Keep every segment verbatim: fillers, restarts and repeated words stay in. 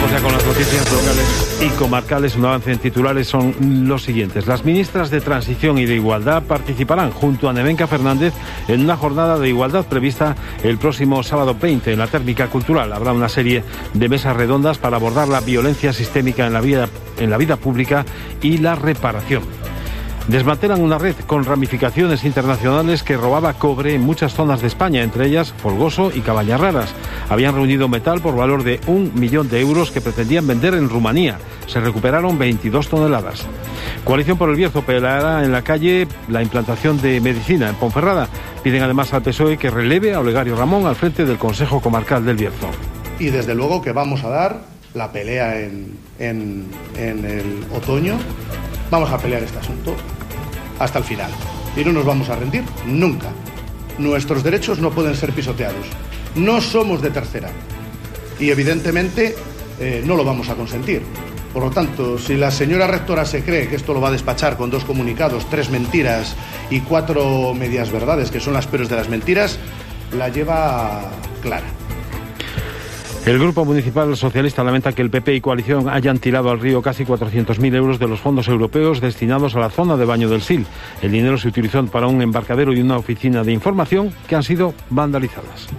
Vamos ya con las noticias locales y comarcales. Un avance en titulares son los siguientes. Las ministras de Transición y de Igualdad participarán junto a Nevenka Fernández en una jornada de igualdad prevista el próximo sábado veinte en la Térmica Cultural. Habrá una serie de mesas redondas para abordar la violencia sistémica en la vida, en la vida pública y la reparación. Desmantelan una red con ramificaciones internacionales que robaba cobre en muchas zonas de España, entre ellas Folgoso y Cabañarraras. Habían reunido metal por valor de un millón de euros que pretendían vender en Rumanía. Se recuperaron veintidós toneladas. Coalición por el Bierzo peleará en la calle la implantación de medicina en Ponferrada. Piden además al P S O E que releve a Olegario Ramón al frente del Consejo Comarcal del Bierzo. Y desde luego que vamos a dar la pelea en, en, en el otoño. Vamos a pelear este asunto hasta el final. Y no nos vamos a rendir nunca. Nuestros derechos no pueden ser pisoteados. No somos de tercera. Y evidentemente eh, no lo vamos a consentir. Por lo tanto, si la señora rectora se cree que esto lo va a despachar con dos comunicados, tres mentiras y cuatro medias verdades, que son las peores de las mentiras, la lleva clara. El Grupo Municipal Socialista lamenta que el P P y Coalición hayan tirado al río casi cuatrocientos mil euros de los fondos europeos destinados a la zona de baño del Sil. El dinero se utilizó para un embarcadero y una oficina de información que han sido vandalizadas.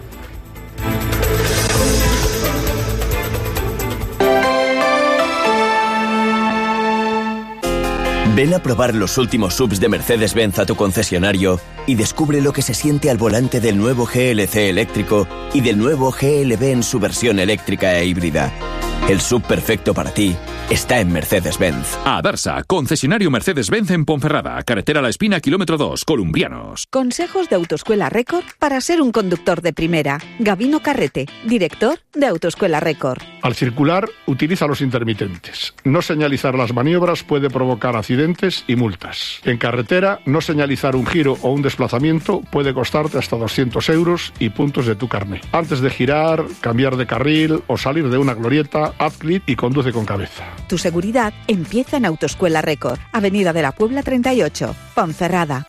Ven a probar los últimos S U Vs de Mercedes-Benz a tu concesionario y descubre lo que se siente al volante del nuevo G L C eléctrico y del nuevo G L B en su versión eléctrica e híbrida. El S U V perfecto para ti está en Mercedes-Benz. Adarsa, concesionario Mercedes-Benz en Ponferrada, carretera La Espina, kilómetro dos, Columbrianos. Consejos de Autoescuela Record para ser un conductor de primera. Gabino Carrete, director de Autoescuela Record. Al circular, utiliza los intermitentes. No señalizar las maniobras puede provocar accidentes y multas. En carretera, no señalizar un giro o un desplazamiento puede costarte hasta doscientos euros y puntos de tu carné. Antes de girar, cambiar de carril o salir de una glorieta, haz clic y conduce con cabeza. Tu seguridad empieza en Autoescuela Record, Avenida de la Puebla treinta y ocho, Ponferrada.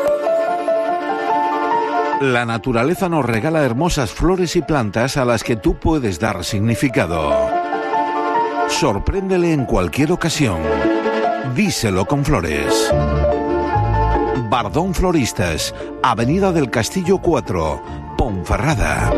La naturaleza nos regala hermosas flores y plantas a las que tú puedes dar significado. Sorpréndele en cualquier ocasión. Díselo con flores. Bardón Floristas, Avenida del Castillo cuatro, Ponferrada.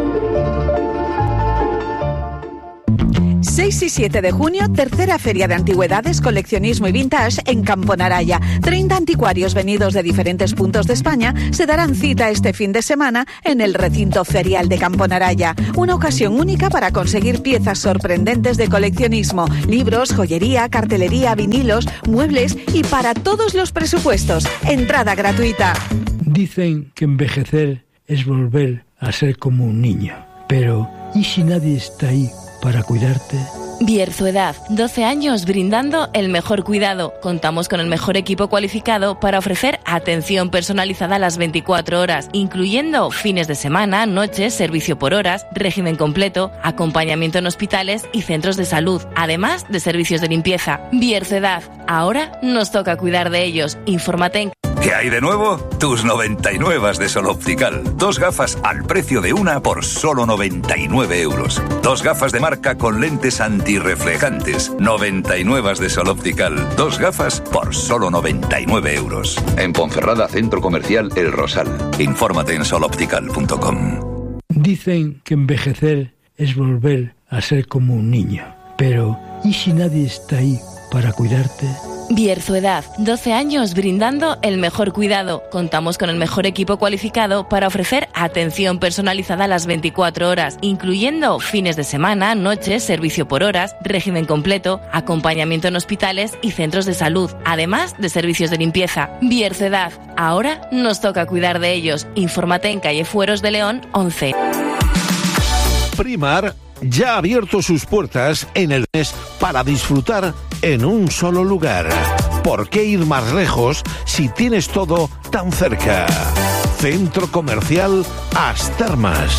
seis y siete de junio, tercera Feria de Antigüedades, Coleccionismo y Vintage en Campo Naraya. treinta anticuarios venidos de diferentes puntos de España se darán cita este fin de semana en el recinto ferial de Campo Naraya. Una ocasión única para conseguir piezas sorprendentes de coleccionismo, libros, joyería, cartelería, vinilos, muebles y para todos los presupuestos. Entrada gratuita. Dicen que envejecer es volver a ser como un niño. Pero, ¿y si nadie está ahí para cuidarte? Bierzo-Edad, doce años brindando el mejor cuidado. Contamos con el mejor equipo cualificado para ofrecer atención personalizada a las veinticuatro horas, incluyendo fines de semana, noches, servicio por horas, régimen completo, acompañamiento en hospitales y centros de salud, además de servicios de limpieza. Bierzo-Edad, ahora nos toca cuidar de ellos. Infórmate en... ¿Qué hay de nuevo? Tus noventa y nueve de Sol Optical. Dos gafas al precio de una por solo noventa y nueve euros. Dos gafas de marca con lentes antirreflejantes. noventa y nueve de Sol Optical. Dos gafas por solo noventa y nueve euros. En Ponferrada, Centro Comercial El Rosal. Infórmate en sol optical punto com. Dicen que envejecer es volver a ser como un niño. Pero, ¿y si nadie está ahí para cuidarte? Bierzo-Edad, doce años brindando el mejor cuidado. Contamos con el mejor equipo cualificado para ofrecer atención personalizada a las veinticuatro horas, incluyendo fines de semana, noches, servicio por horas, régimen completo, acompañamiento en hospitales y centros de salud, además de servicios de limpieza. Bierzo-Edad, ahora nos toca cuidar de ellos. Infórmate en calle Fueros de León once. Primar ya ha abierto sus puertas en el mes para disfrutar en un solo lugar. ¿Por qué ir más lejos si tienes todo tan cerca? Centro Comercial As Termas.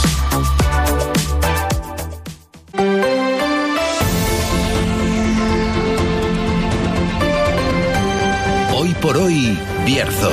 Hoy por hoy, Bierzo.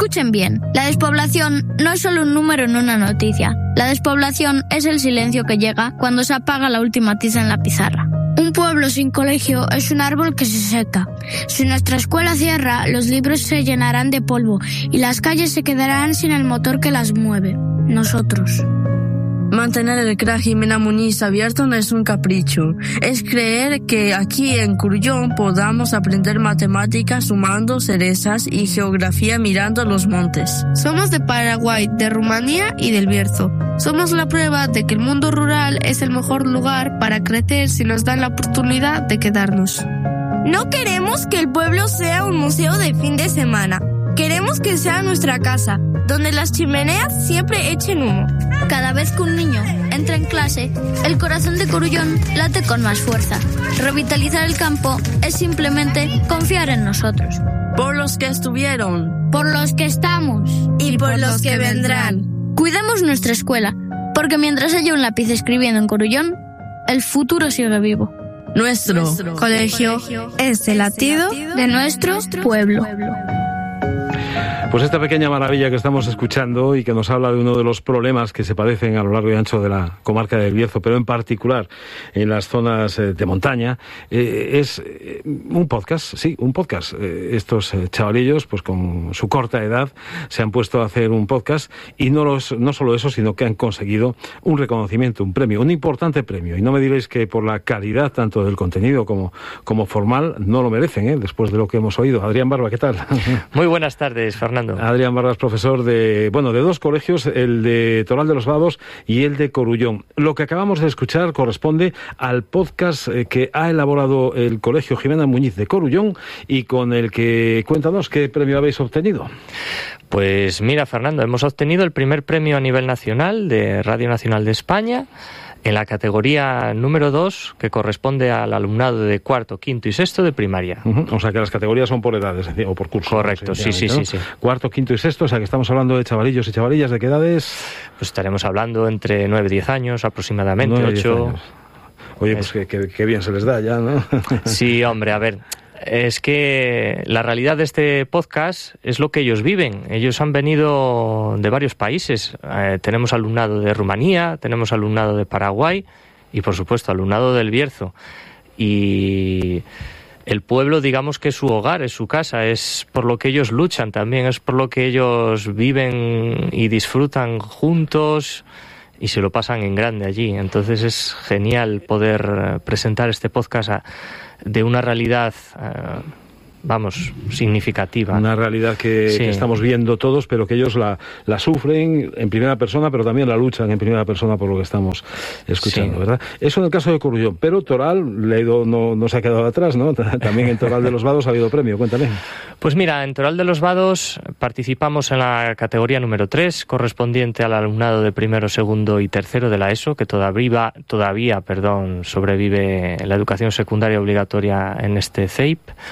Escuchen bien, la despoblación no es solo un número en una noticia. La despoblación es el silencio que llega cuando se apaga la última tiza en la pizarra. Un pueblo sin colegio es un árbol que se seca. Si nuestra escuela cierra, los libros se llenarán de polvo y las calles se quedarán sin el motor que las mueve, nosotros. Mantener el C R A Jimena Muñiz abierto no es un capricho. Es creer que aquí en Curullón podamos aprender matemáticas sumando cerezas y geografía mirando los montes. Somos de Paraguay, de Rumanía y del Bierzo. Somos la prueba de que el mundo rural es el mejor lugar para crecer si nos dan la oportunidad de quedarnos. No queremos que el pueblo sea un museo de fin de semana. Queremos que sea nuestra casa, donde las chimeneas siempre echen humo. Cada vez que un niño entra en clase, el corazón de Curullón late con más fuerza. Revitalizar el campo es simplemente confiar en nosotros. Por los que estuvieron. Por los que estamos. Y por los que vendrán. Cuidemos nuestra escuela, porque mientras haya un lápiz escribiendo en Curullón, el futuro sigue vivo. Nuestro, nuestro colegio, colegio es el latido de nuestro pueblo. Pues esta pequeña maravilla que estamos escuchando y que nos habla de uno de los problemas que se padecen a lo largo y ancho de la comarca del Bierzo, pero en particular en las zonas de montaña, eh, es un podcast, sí, un podcast. Eh, estos chavalillos, pues con su corta edad, se han puesto a hacer un podcast y no, los, no solo eso, sino que han conseguido un reconocimiento, un premio, un importante premio. Y no me diréis que por la calidad tanto del contenido como, como formal no lo merecen, ¿eh? Después de lo que hemos oído. Adrián Barba, ¿qué tal? Muy buenas tardes, Fernando. Adrián Barba es profesor de, bueno, de dos colegios, el de Toral de los Vados y el de Corullón. Lo que acabamos de escuchar corresponde al podcast que ha elaborado el Colegio Jimena Muñiz de Corullón y con el que, cuéntanos, ¿qué premio habéis obtenido? Pues mira, Fernando, hemos obtenido el primer premio a nivel nacional de Radio Nacional de España en la categoría número dos, que corresponde al alumnado de cuarto, quinto y sexto de primaria. Uh-huh. O sea que las categorías son por edades o por cursos. Correcto, sí, sí, ¿no? sí, sí. Cuarto, quinto y sexto, o sea que estamos hablando de chavalillos y chavalillas, ¿de qué edades? Pues estaremos hablando entre nueve y diez años aproximadamente, ocho. Oye, pues que, que, que bien se les da ya, ¿no? Sí, hombre, a ver. Es que la realidad de este podcast es lo que ellos viven. Ellos han venido de varios países. Eh, tenemos alumnado de Rumanía, tenemos alumnado de Paraguay y, por supuesto, alumnado del Bierzo. Y el pueblo, digamos que es su hogar, es su casa, es por lo que ellos luchan también, es por lo que ellos viven y disfrutan juntos y se lo pasan en grande allí. Entonces es genial poder presentar este podcast a de una realidad, uh, vamos, significativa. Una realidad que, sí. que estamos viendo todos, pero que ellos la, la sufren en primera persona, pero también la luchan en primera persona por lo que estamos escuchando, sí. ¿verdad? Eso en el caso de Corullón, pero Toral le ha ido, no, no se ha quedado atrás, ¿no? También en Toral de los Vados ha habido premio, cuéntame. Pues mira, en Toral de los Vados participamos en la categoría número tres, correspondiente al alumnado de primero, segundo y tercero de la ESO, que todavía, todavía perdón, sobrevive la educación secundaria obligatoria en este C E I P.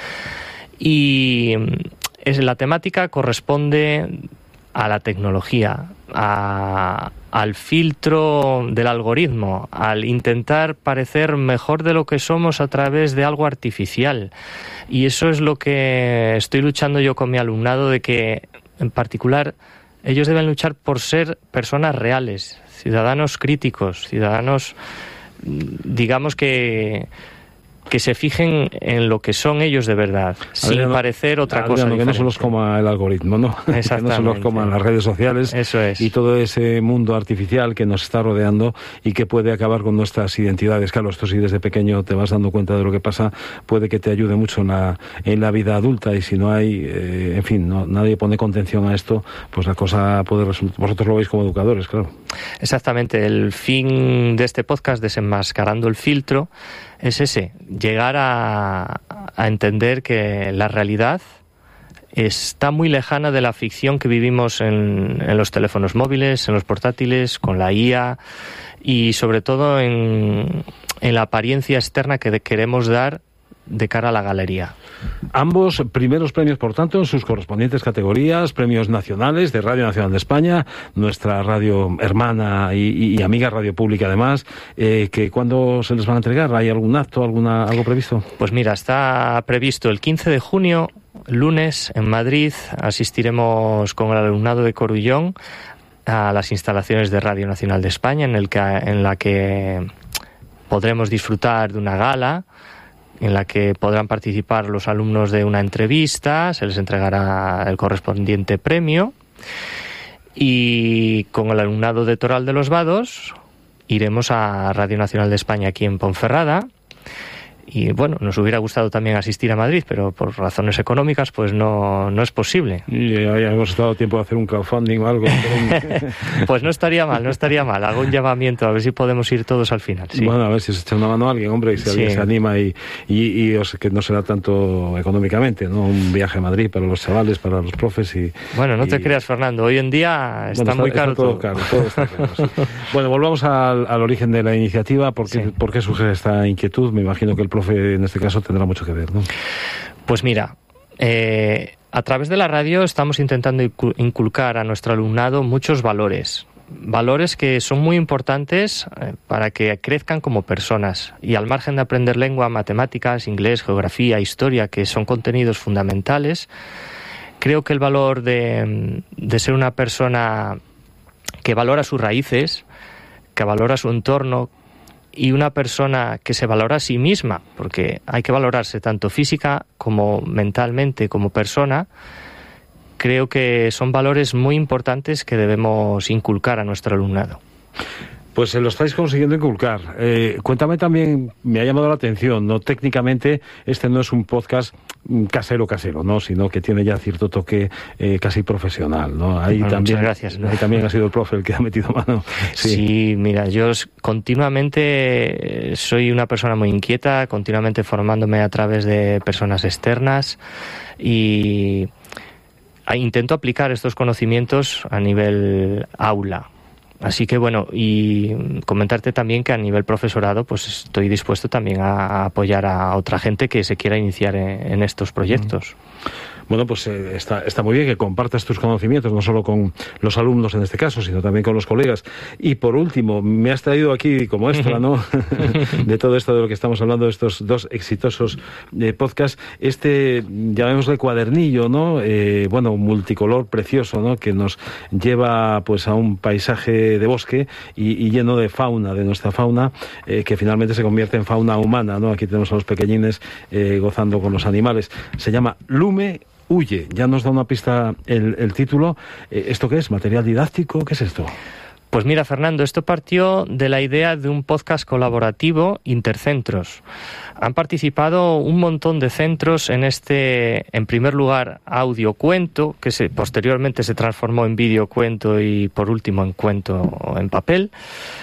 Y es, la temática corresponde a la tecnología, a, al filtro del algoritmo, al intentar parecer mejor de lo que somos a través de algo artificial. Y eso es lo que estoy luchando yo con mi alumnado, de que, en particular, ellos deben luchar por ser personas reales, ciudadanos críticos, ciudadanos, digamos que... que se fijen en lo que son ellos de verdad, sin Adriano, parecer otra Adriano, cosa diferente. Que no se los coma el algoritmo, ¿no? Que no se los coman las redes sociales. Eso es. Y todo ese mundo artificial que nos está rodeando y que puede acabar con nuestras identidades. Claro, esto si desde pequeño te vas dando cuenta de lo que pasa, puede que te ayude mucho en la, en la vida adulta, y si no hay, eh, en fin, no, nadie pone contención a esto, pues la cosa puede resultar. Vosotros lo veis como educadores, claro. Exactamente. El fin de este podcast, Desenmascarando el Filtro, es ese, llegar a, a entender que la realidad está muy lejana de la ficción que vivimos en, en los teléfonos móviles, en los portátiles, con la I A y sobre todo en, en la apariencia externa que queremos dar de cara a la galería. Ambos primeros premios, por tanto, en sus correspondientes categorías, premios nacionales de Radio Nacional de España, nuestra radio hermana y, y amiga Radio Pública, además, eh, que ¿cuándo se les van a entregar? ¿Hay algún acto, alguna algo previsto? Pues mira, está previsto el quince de junio, lunes, en Madrid. Asistiremos con el alumnado de Corullón a las instalaciones de Radio Nacional de España, en, el que, en la que podremos disfrutar de una gala, en la que podrán participar los alumnos de una entrevista, se les entregará el correspondiente premio, y con el alumnado de Toral de los Vados iremos a Radio Nacional de España aquí en Ponferrada. Y bueno, nos hubiera gustado también asistir a Madrid, pero por razones económicas pues no, no es posible. Y ahí hemos estado tiempo de hacer un crowdfunding o algo. Pues no estaría mal, no estaría mal. Hago un llamamiento a ver si podemos ir todos al final. Sí. Bueno, a ver si se echa una mano a alguien, hombre, y si sí. alguien se anima y, y, y os, que no será tanto económicamente, ¿no? Un viaje a Madrid para los chavales, para los profes y... Bueno, no y... te creas, Fernando, hoy en día está, bueno, está muy caro está todo. todo. Caro, todo está caro, sí. Bueno, volvamos al, al origen de la iniciativa. ¿Por qué, sí. ¿Por qué surge esta inquietud? Me imagino que el profe en este caso tendrá mucho que ver, ¿no? Pues mira, eh, a través de la radio estamos intentando inculcar a nuestro alumnado muchos valores, valores que son muy importantes eh, para que crezcan como personas, y al margen de aprender lengua, matemáticas, inglés, geografía, historia, que son contenidos fundamentales, creo que el valor de, de ser una persona que valora sus raíces, que valora su entorno, y una persona que se valora a sí misma, porque hay que valorarse tanto física como mentalmente como persona, creo que son valores muy importantes que debemos inculcar a nuestro alumnado. Pues se lo estáis consiguiendo inculcar. Eh, cuéntame también, me ha llamado la atención, no técnicamente este no es un podcast casero casero, no, sino que tiene ya cierto toque eh, casi profesional, ¿no? Ahí bueno, también, muchas gracias. Ahí también ha sido el profe el que ha metido mano. Sí, sí, mira, yo continuamente soy una persona muy inquieta, continuamente formándome a través de personas externas y intento aplicar estos conocimientos a nivel aula. Así que bueno, y comentarte también que a nivel profesorado pues estoy dispuesto también a apoyar a otra gente que se quiera iniciar en, en estos proyectos. Bueno, pues eh, está, está muy bien que compartas tus conocimientos, no solo con los alumnos en este caso, sino también con los colegas. Y por último, me has traído aquí como extra, ¿no? de todo esto de lo que estamos hablando, de estos dos exitosos eh, podcasts, este, llamémosle cuadernillo, ¿no? Eh, bueno, multicolor precioso, ¿no? Que nos lleva pues a un paisaje de bosque y, y lleno de fauna, de nuestra fauna, eh, que finalmente se convierte en fauna humana, ¿no? Aquí tenemos a los pequeñines eh, gozando con los animales. Se llama Lume Huye. Ya nos da una pista el, el título. ¿Esto qué es? ¿Material didáctico? ¿Qué es esto? Pues mira, Fernando, esto partió de la idea de un podcast colaborativo intercentros. Han participado un montón de centros en este, en primer lugar, audiocuento, que se, posteriormente se transformó en videocuento y por último en cuento en papel.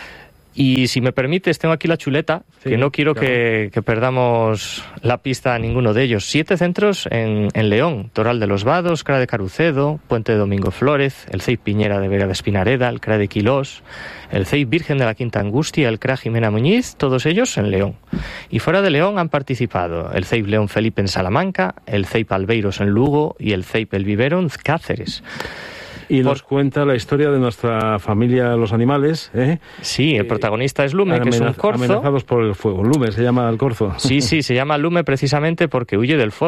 Y si me permites, tengo aquí la chuleta, sí, que no quiero claro. que, que perdamos la pista a ninguno de ellos. Siete centros en, en León: Toral de los Vados, C R A de Carucedo, Puente de Domingo Flórez, el C E I Piñera de Vega de Espinareda, el C R A de Quilós, el C E I Virgen de la Quinta Angustia, el C R A Jimena Muñiz, todos ellos en León. Y fuera de León han participado el C E I León Felipe en Salamanca, el C E I Palbeiros en Lugo y el C E I El Vivero en Cáceres. Y nos Por... cuenta la historia de nuestra familia Los Animales, ¿eh? Sí, el protagonista es Lume, que es un corzo. Amenazados por el fuego. Lume se llama el corzo. Sí, sí, se llama Lume precisamente porque huye del fuego.